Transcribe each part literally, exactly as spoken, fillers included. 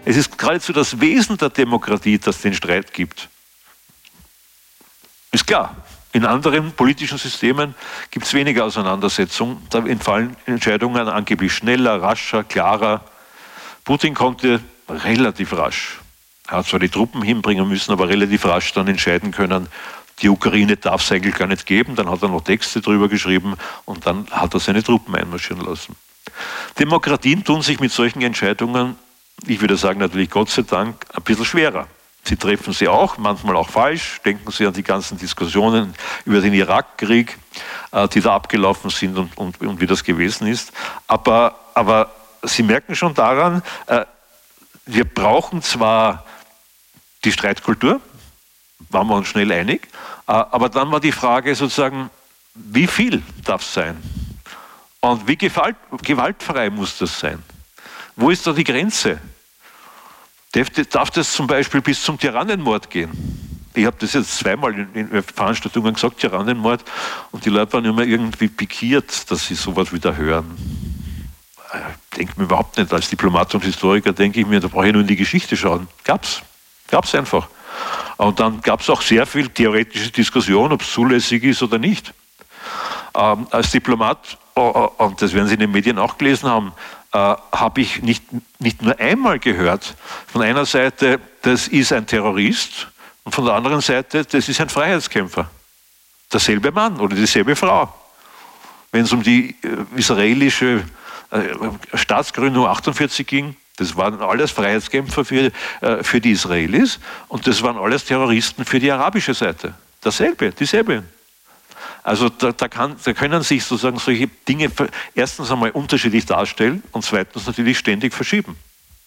Es ist geradezu das Wesen der Demokratie, das den Streit gibt. Ist klar. In anderen politischen Systemen gibt es weniger Auseinandersetzung. Da entfallen Entscheidungen angeblich schneller, rascher, klarer. Putin konnte relativ rasch, er hat zwar die Truppen hinbringen müssen, aber relativ rasch dann entscheiden können, die Ukraine darf es eigentlich gar nicht geben. Dann hat er noch Texte drüber geschrieben und dann hat er seine Truppen einmarschieren lassen. Demokratien tun sich mit solchen Entscheidungen, ich würde sagen natürlich Gott sei Dank, ein bisschen schwerer. Sie treffen sie auch, manchmal auch falsch. Denken Sie an die ganzen Diskussionen über den Irakkrieg, die da abgelaufen sind und, und, und wie das gewesen ist. Aber, aber Sie merken schon daran, wir brauchen zwar die Streitkultur, waren wir uns schnell einig, aber dann war die Frage sozusagen, wie viel darf es sein? Und wie gewalt, gewaltfrei muss das sein? Wo ist da die Grenze? Darf das zum Beispiel bis zum Tyrannenmord gehen? Ich habe das jetzt zweimal in, in Veranstaltungen gesagt, Tyrannenmord, und die Leute waren immer irgendwie pikiert, dass sie sowas wieder hören. Ich denke mir überhaupt nicht, als Diplomat und Historiker denke ich mir, da brauche ich nur in die Geschichte schauen. Gab's. Gab's einfach. Und dann gab es auch sehr viel theoretische Diskussion, ob es zulässig ist oder nicht. Ähm, als Diplomat, oh, oh, und das werden Sie in den Medien auch gelesen haben, äh, habe ich nicht, nicht nur einmal gehört, von einer Seite, das ist ein Terrorist, und von der anderen Seite, das ist ein Freiheitskämpfer. Derselbe Mann oder dieselbe Frau. Wenn es um die äh, israelische äh, Staatsgründung achtundvierzig ging, das waren alles Freiheitskämpfer für, äh, für die Israelis und das waren alles Terroristen für die arabische Seite. Dasselbe, dieselbe. Also da, da, kann, da können sich sozusagen solche Dinge erstens einmal unterschiedlich darstellen und zweitens natürlich ständig verschieben.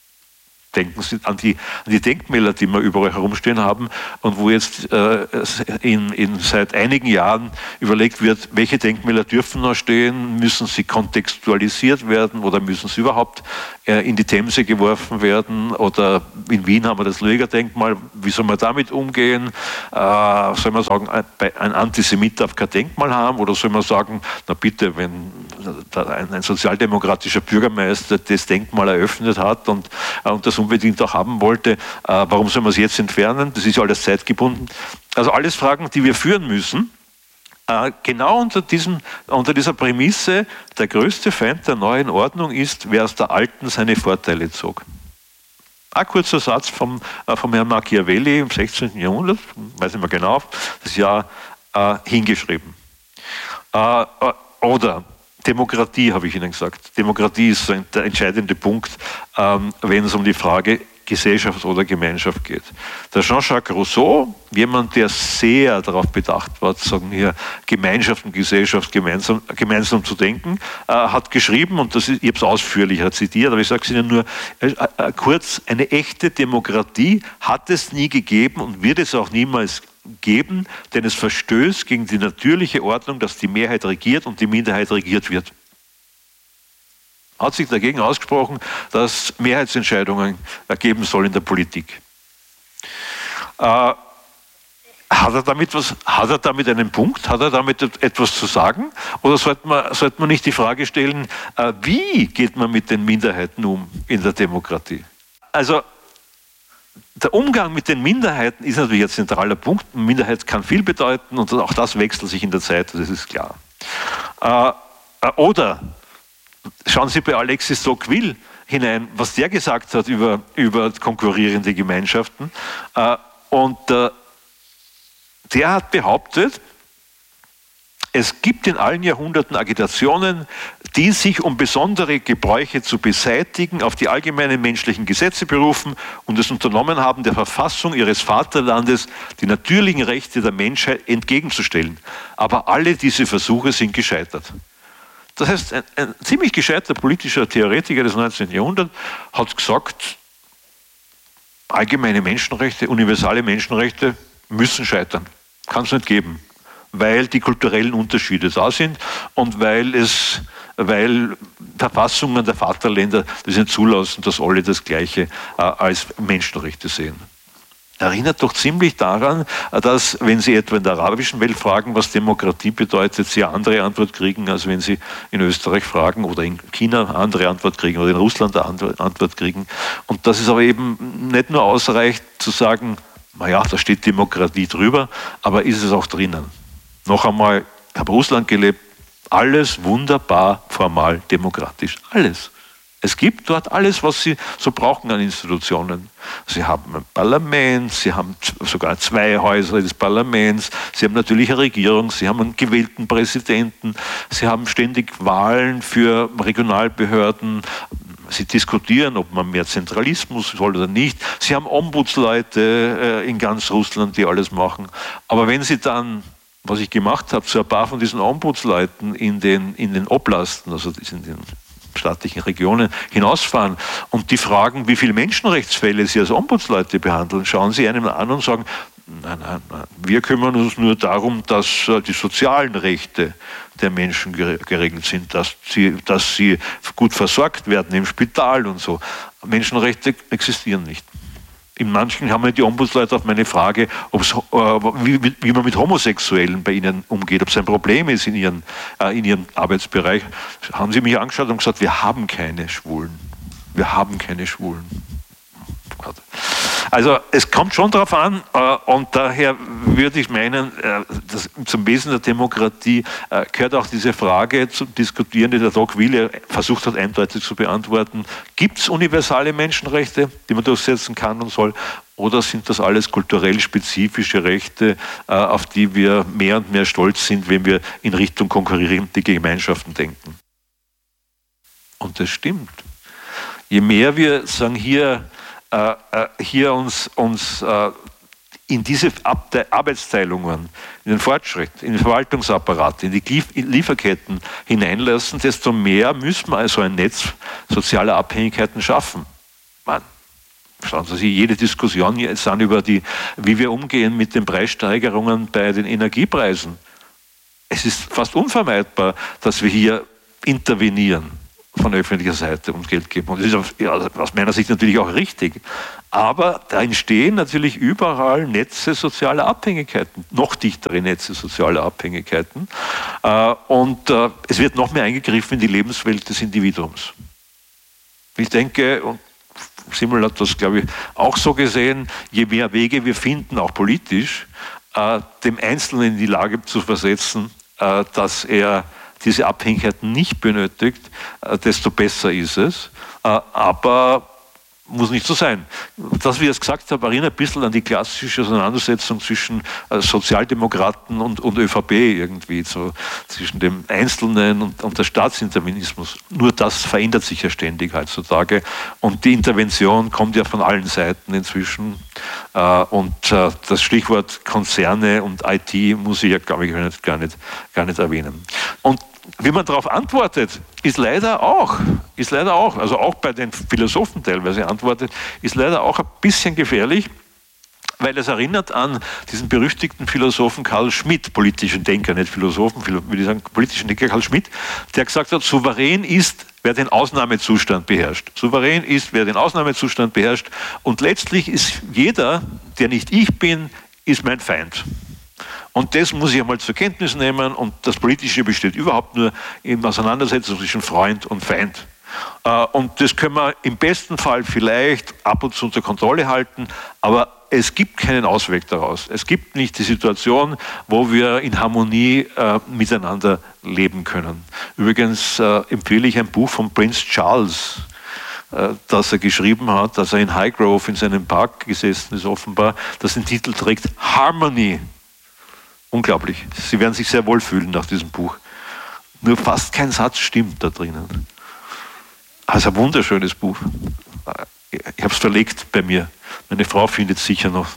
Denken Sie an die, an die Denkmäler, die wir überall herumstehen haben und wo jetzt äh, in, in seit einigen Jahren überlegt wird, welche Denkmäler dürfen noch stehen, müssen sie kontextualisiert werden oder müssen sie überhaupt äh, in die Themse geworfen werden, oder in Wien haben wir das Löger-Denkmal, wie soll man damit umgehen? Äh, soll man sagen, ein Antisemit darf kein Denkmal haben, oder soll man sagen, na bitte, wenn ein, ein sozialdemokratischer Bürgermeister das Denkmal eröffnet hat und, und das unbedingt auch haben wollte, äh, warum soll man es jetzt entfernen? Das ist ja alles zeitgebunden. Also alles Fragen, die wir führen müssen, äh, genau unter, diesem, unter dieser Prämisse, der größte Feind der neuen Ordnung ist, wer aus der alten seine Vorteile zog. Ein kurzer Satz vom, äh, vom Herrn Machiavelli im sechzehnten Jahrhundert, weiß nicht mehr genau, das Jahr äh, hingeschrieben. Äh, äh, oder Demokratie, habe ich Ihnen gesagt. Demokratie ist so ein, der entscheidende Punkt, ähm, wenn es um die Frage Gesellschaft oder Gemeinschaft geht. Der Jean-Jacques Rousseau, jemand, der sehr darauf bedacht war, sagen hier Gemeinschaft und Gesellschaft gemeinsam, gemeinsam zu denken, äh, hat geschrieben, und das ist, ich habe es ausführlicher zitiert, aber ich sage es Ihnen nur äh, äh, kurz, eine echte Demokratie hat es nie gegeben und wird es auch niemals geben, denn es verstößt gegen die natürliche Ordnung, dass die Mehrheit regiert und die Minderheit regiert wird. Hat sich dagegen ausgesprochen, dass Mehrheitsentscheidungen geben soll in der Politik. Äh, hat er damit was, hat er damit einen Punkt? Hat er damit etwas zu sagen? Oder sollte man, sollte man nicht die Frage stellen, äh, wie geht man mit den Minderheiten um in der Demokratie? Also der Umgang mit den Minderheiten ist natürlich ein zentraler Punkt. Eine Minderheit kann viel bedeuten und auch das wechselt sich in der Zeit, das ist klar. Äh, oder schauen Sie bei Alexis Tocqueville hinein, was der gesagt hat über, über konkurrierende Gemeinschaften. Äh, und äh, der hat behauptet, es gibt in allen Jahrhunderten Agitationen, die sich, um besondere Gebräuche zu beseitigen, auf die allgemeinen menschlichen Gesetze berufen und es unternommen haben, der Verfassung ihres Vaterlandes die natürlichen Rechte der Menschheit entgegenzustellen. Aber alle diese Versuche sind gescheitert. Das heißt, ein, ein ziemlich gescheiter politischer Theoretiker des neunzehnten Jahrhunderts hat gesagt, allgemeine Menschenrechte, universale Menschenrechte müssen scheitern. Kann es nicht geben, weil die kulturellen Unterschiede da sind und weil es, weil Verfassungen der Vaterländer das nicht zulassen, dass alle das Gleiche äh, als Menschenrechte sehen. erinnert doch ziemlich daran, dass, wenn Sie etwa in der arabischen Welt fragen, was Demokratie bedeutet, Sie eine andere Antwort kriegen, als wenn Sie in Österreich fragen oder in China eine andere Antwort kriegen oder in Russland eine Antwort kriegen. Und dass es aber eben nicht nur ausreicht zu sagen, naja, da steht Demokratie drüber, aber ist es auch drinnen? Noch einmal, ich habe Russland gelebt, alles wunderbar formal demokratisch, alles. Es gibt dort alles, was Sie so brauchen an Institutionen. Sie haben ein Parlament, Sie haben sogar zwei Häuser des Parlaments, Sie haben natürlich eine Regierung, Sie haben einen gewählten Präsidenten, Sie haben ständig Wahlen für Regionalbehörden, Sie diskutieren, ob man mehr Zentralismus soll oder nicht. Sie haben Ombudsleute in ganz Russland, die alles machen. Aber wenn Sie dann, was ich gemacht habe, zu ein paar von diesen Ombudsleuten in den, in den Oblasten, also in den staatlichen Regionen hinausfahren und die fragen, wie viele Menschenrechtsfälle sie als Ombudsleute behandeln, schauen sie einem an und sagen, nein, nein, nein, wir kümmern uns nur darum, dass die sozialen Rechte der Menschen geregelt sind, dass sie, dass sie gut versorgt werden im Spital und so. Menschenrechte existieren nicht. In manchen haben die Ombudsleute auf meine Frage, ob's, äh, wie, wie man mit Homosexuellen bei ihnen umgeht, ob es ein Problem ist in, ihren, äh, in ihrem Arbeitsbereich, haben sie mich angeschaut und gesagt, wir haben keine Schwulen. Wir haben keine Schwulen. Also es kommt schon darauf an äh, und daher würde ich meinen, äh, dass zum Wesen der Demokratie äh, gehört auch diese Frage zu diskutieren, die der Tocqueville versucht hat eindeutig zu beantworten. Gibt es universale Menschenrechte, die man durchsetzen kann und soll, oder sind das alles kulturell spezifische Rechte, äh, auf die wir mehr und mehr stolz sind, wenn wir in Richtung konkurrierende Gemeinschaften denken? Und das stimmt. Je mehr wir sagen, hier Äh, äh, hier uns, uns äh, in diese Abte Arbeitsteilungen, in den Fortschritt, in den Verwaltungsapparat, in die Lief Lieferketten hineinlassen, desto mehr müssen wir also ein Netz sozialer Abhängigkeiten schaffen. Man, schauen Sie sich jede Diskussion jetzt an über die, wie wir umgehen mit den Preissteigerungen bei den Energiepreisen. Es ist fast unvermeidbar, dass wir hier intervenieren von öffentlicher Seite und Geld geben. Und das ist ja, aus meiner Sicht natürlich auch richtig. Aber da entstehen natürlich überall Netze sozialer Abhängigkeiten, noch dichtere Netze sozialer Abhängigkeiten. Und es wird noch mehr eingegriffen in die Lebenswelt des Individuums. Ich denke, und Simmel hat das, glaube ich, auch so gesehen, je mehr Wege wir finden, auch politisch, dem Einzelnen in die Lage zu versetzen, dass er diese Abhängigkeiten nicht benötigt, desto besser ist es. Aber muss nicht so sein. Das, wie ich es gesagt habe, erinnert ein bisschen an die klassische Auseinandersetzung zwischen Sozialdemokraten und, und ÖVP irgendwie, so zwischen dem Einzelnen und, und der Staatsintervenismus. Nur das verändert sich ja ständig heutzutage. Und die Intervention kommt ja von allen Seiten inzwischen. Und das Stichwort Konzerne und I T muss ich ja, glaube ich, gar nicht, gar nicht erwähnen. Und wie man darauf antwortet, ist leider auch, ist leider auch, also auch bei den Philosophen teilweise antwortet, ist leider auch ein bisschen gefährlich, weil es erinnert an diesen berüchtigten Philosophen Karl Schmitt, politischen Denker, nicht Philosophen, würde ich sagen, politischen Denker Karl Schmitt, der gesagt hat, souverän ist, wer den Ausnahmezustand beherrscht. Souverän ist, wer den Ausnahmezustand beherrscht. Und letztlich ist jeder, der nicht ich bin, ist mein Feind. Und das muss ich einmal zur Kenntnis nehmen und das Politische besteht überhaupt nur in Auseinandersetzung zwischen Freund und Feind. Und das können wir im besten Fall vielleicht ab und zu unter Kontrolle halten, aber es gibt keinen Ausweg daraus. Es gibt nicht die Situation, wo wir in Harmonie äh, miteinander leben können. Übrigens äh, empfehle ich ein Buch von Prince Charles, äh, das er geschrieben hat, als er in Highgrove in seinem Park gesessen ist offenbar, das den Titel trägt Harmony. Unglaublich. Sie werden sich sehr wohlfühlen nach diesem Buch. Nur fast kein Satz stimmt da drinnen. Also ein wunderschönes Buch. Ich habe es verlegt bei mir. Meine Frau findet es sicher noch.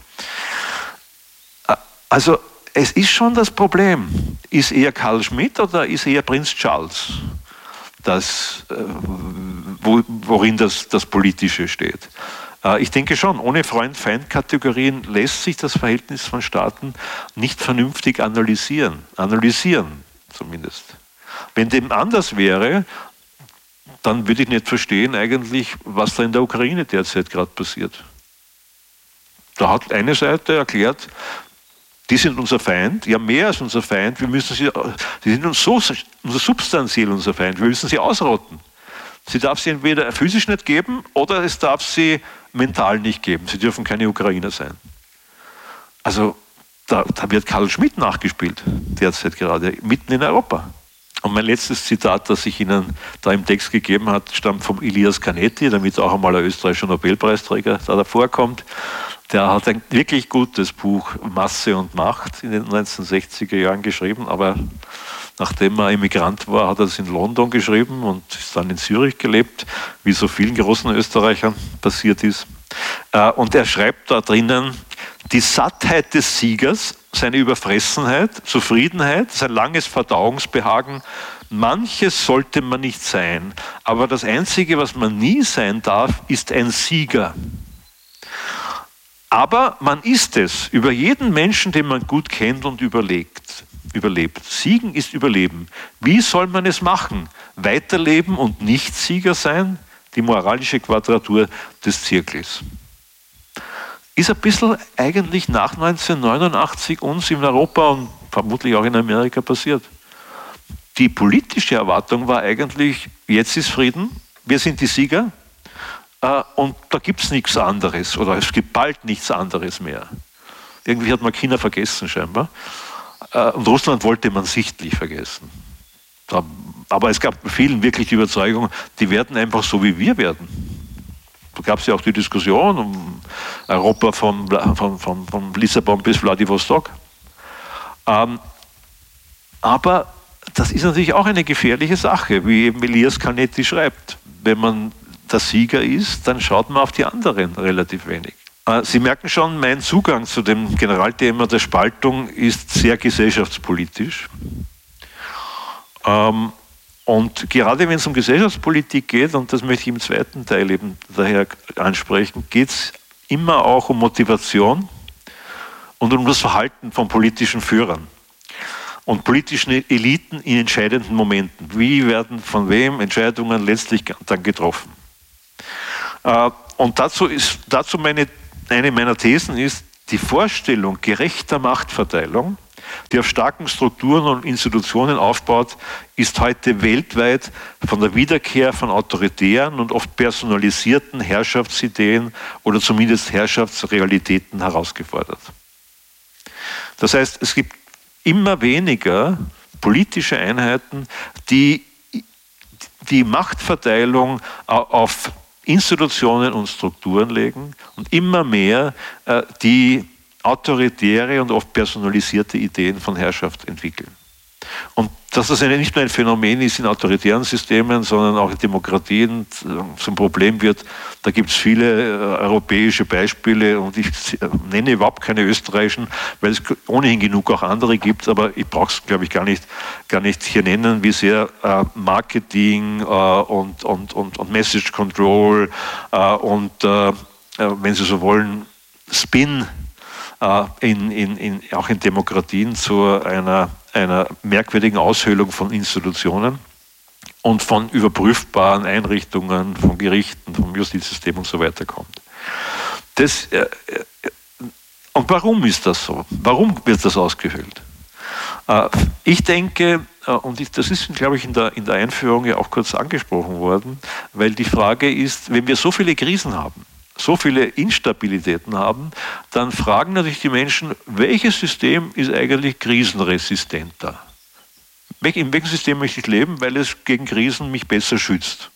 Also es ist schon das Problem. Ist eher Karl Schmitt oder ist eher Prinz Charles, das, wo, worin das, das Politische steht? Ich denke schon, ohne Freund-Feind-Kategorien lässt sich das Verhältnis von Staaten nicht vernünftig analysieren. Analysieren zumindest. Wenn dem anders wäre, dann würde ich nicht verstehen eigentlich, was da in der Ukraine derzeit gerade passiert. Da hat eine Seite erklärt, die sind unser Feind, ja mehr als unser Feind, wir müssen sie, sie sind uns so unser substanziell unser Feind, wir müssen sie ausrotten. Sie darf sie entweder physisch nicht geben oder es darf sie mental nicht geben. Sie dürfen keine Ukrainer sein. Also da, da wird Karl Schmitt nachgespielt, derzeit gerade, mitten in Europa. Und mein letztes Zitat, das ich Ihnen da im Text gegeben habe, stammt vom Elias Canetti, damit auch einmal ein österreichischer Nobelpreisträger da davor kommt. Der hat ein wirklich gutes Buch Masse und Macht in den neunzehnhundertsechziger Jahren geschrieben, aber nachdem er Immigrant war, hat er es in London geschrieben und ist dann in Zürich gelebt, wie so vielen großen Österreichern passiert ist. Und er schreibt da drinnen, die Sattheit des Siegers, seine Überfressenheit, Zufriedenheit, sein langes Verdauungsbehagen, manches sollte man nicht sein, aber das Einzige, was man nie sein darf, ist ein Sieger. Aber man ist es, über jeden Menschen, den man gut kennt und überlegt, überlebt. Siegen ist Überleben. Wie soll man es machen? Weiterleben und nicht Sieger sein? Die moralische Quadratur des Zirkels. Ist ein bisschen eigentlich nach neunzehnhundertneunundachtzig uns in Europa und vermutlich auch in Amerika passiert. Die politische Erwartung war eigentlich, jetzt ist Frieden, wir sind die Sieger, und da gibt es nichts anderes oder es gibt bald nichts anderes mehr. Irgendwie hat man China vergessen scheinbar und Russland wollte man sichtlich vergessen. Aber es gab vielen wirklich die Überzeugung, die werden einfach so wie wir werden. Da gab es ja auch die Diskussion um Europa von, von, von, von Lissabon bis Vladivostok. Aber das ist natürlich auch eine gefährliche Sache, wie eben Elias Canetti schreibt. Wenn man der Sieger ist, dann schaut man auf die anderen relativ wenig. Sie merken schon, mein Zugang zu dem Generalthema der Spaltung ist sehr gesellschaftspolitisch. Und gerade wenn es um Gesellschaftspolitik geht, und das möchte ich im zweiten Teil eben daher ansprechen, geht es immer auch um Motivation und um das Verhalten von politischen Führern und politischen Eliten in entscheidenden Momenten. Wie werden von wem Entscheidungen letztlich dann getroffen? Und dazu ist, dazu meine, eine meiner Thesen ist, die Vorstellung gerechter Machtverteilung, die auf starken Strukturen und Institutionen aufbaut, ist heute weltweit von der Wiederkehr von autoritären und oft personalisierten Herrschaftsideen oder zumindest Herrschaftsrealitäten herausgefordert. Das heißt, es gibt immer weniger politische Einheiten, die die Machtverteilung auf Institutionen und Strukturen legen und immer mehr äh, die autoritäre und oft personalisierte Ideen von Herrschaft entwickeln. Und dass das eine, nicht nur ein Phänomen ist in autoritären Systemen, sondern auch in Demokratien zum Problem wird, da gibt es viele äh, europäische Beispiele und ich nenne überhaupt keine österreichischen, weil es ohnehin genug auch andere gibt, aber ich brauche es, glaube ich, gar nicht, gar nicht hier nennen, wie sehr äh, Marketing äh, und, und, und, und Message Control äh, und, äh, wenn Sie so wollen, Spin äh, in, in, in, auch in Demokratien zu einer einer merkwürdigen Aushöhlung von Institutionen und von überprüfbaren Einrichtungen, von Gerichten, vom Justizsystem und so weiter kommt. Das, äh, und warum ist das so? Warum wird das ausgehöhlt? Äh, ich denke, äh, und ich, das ist, glaube ich, in der, in der Einführung ja auch kurz angesprochen worden, weil die Frage ist, wenn wir so viele Krisen haben, so viele Instabilitäten haben, dann fragen natürlich die Menschen, welches System ist eigentlich krisenresistenter? In welchem System möchte ich leben, weil es gegen Krisen mich besser schützt?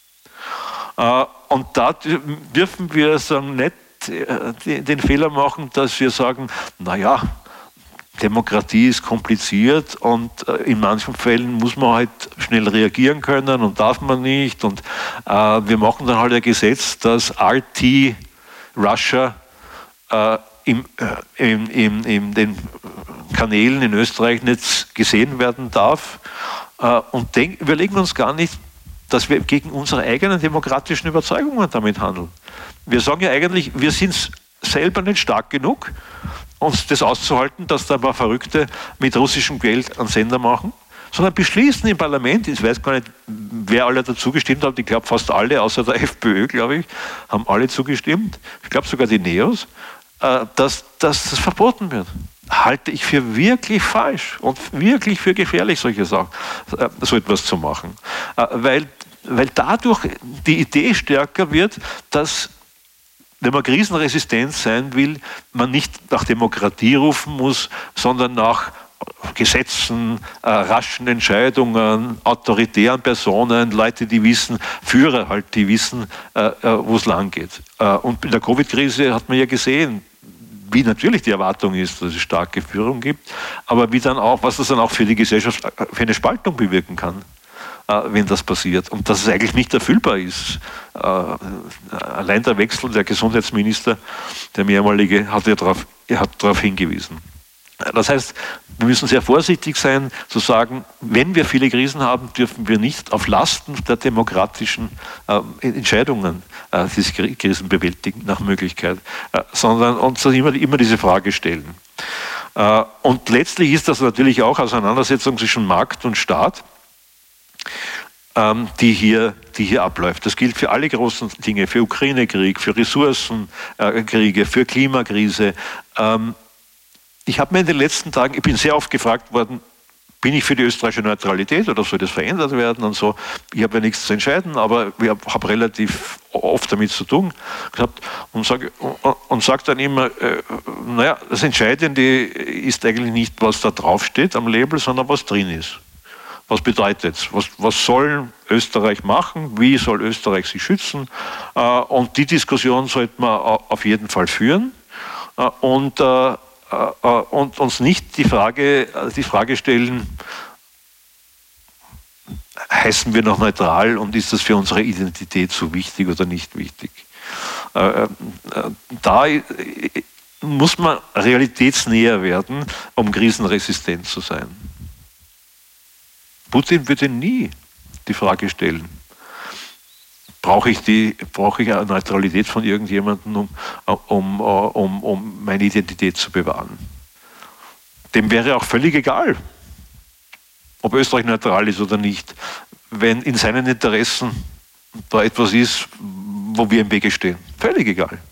Und da dürfen wir sagen, nicht den Fehler machen, dass wir sagen, naja, Demokratie ist kompliziert und in manchen Fällen muss man halt schnell reagieren können und darf man nicht. Und äh, wir machen dann halt ein Gesetz, dass R T Russia äh, im, äh, in, in, in den Kanälen in Österreich nicht gesehen werden darf. Äh, und denk, überlegen uns gar nicht, dass wir gegen unsere eigenen demokratischen Überzeugungen damit handeln. Wir sagen ja eigentlich, wir sind selber nicht stark genug, uns das auszuhalten, dass da ein paar Verrückte mit russischem Geld einen Sender machen, sondern beschließen im Parlament, ich weiß gar nicht, wer alle dazu gestimmt hat, ich glaube fast alle, außer der FPÖ, glaube ich, haben alle zugestimmt, ich glaube sogar die Neos, dass, dass das verboten wird. Halte ich für wirklich falsch und wirklich für gefährlich, solche Sachen, so etwas zu machen. Weil, weil dadurch die Idee stärker wird, dass, wenn man krisenresistent sein will, man nicht nach Demokratie rufen muss, sondern nach Gesetzen, äh, raschen Entscheidungen, autoritären Personen, Leute, die wissen, Führer halt, die wissen, äh, wo es lang geht. Äh, und in der Covid-Krise hat man ja gesehen, wie natürlich die Erwartung ist, dass es starke Führung gibt, aber wie dann auch, was das dann auch für die Gesellschaft für eine Spaltung bewirken kann, äh, wenn das passiert. Und dass es eigentlich nicht erfüllbar ist. Äh, allein der Wechsel der Gesundheitsminister, der mehrmalige, hat ja darauf, er hat darauf hingewiesen. Das heißt, wir müssen sehr vorsichtig sein, zu sagen, wenn wir viele Krisen haben, dürfen wir nicht auf Lasten der demokratischen äh, Entscheidungen äh, diese Krisen bewältigen, nach Möglichkeit, äh, sondern uns immer, immer diese Frage stellen. Äh, und letztlich ist das natürlich auch Auseinandersetzung zwischen Markt und Staat, ähm, die, hier, die hier abläuft. Das gilt für alle großen Dinge, für Ukraine-Krieg, für Ressourcenkriege, für Klimakrise. Ähm, Ich habe mir in den letzten Tagen, ich bin sehr oft gefragt worden, bin ich für die österreichische Neutralität oder soll das verändert werden und so. Ich habe ja nichts zu entscheiden, aber ich habe relativ oft damit zu tun gehabt und sage und sag dann immer, äh, naja, das Entscheidende ist eigentlich nicht, was da draufsteht am Label, sondern was drin ist. Was bedeutet es? Was, was soll Österreich machen? Wie soll Österreich sich schützen? Äh, und die Diskussion sollte man auf jeden Fall führen. Äh, und äh, und uns nicht die Frage, die Frage stellen, heißen wir noch neutral und ist das für unsere Identität so wichtig oder nicht wichtig? Da muss man realitätsnäher werden, um krisenresistent zu sein. Putin würde nie die Frage stellen, brauche ich, die, brauche ich eine Neutralität von irgendjemandem, um, um, um, um meine Identität zu bewahren. Dem wäre auch völlig egal, ob Österreich neutral ist oder nicht, wenn in seinen Interessen da etwas ist, wo wir im Wege stehen. Völlig egal.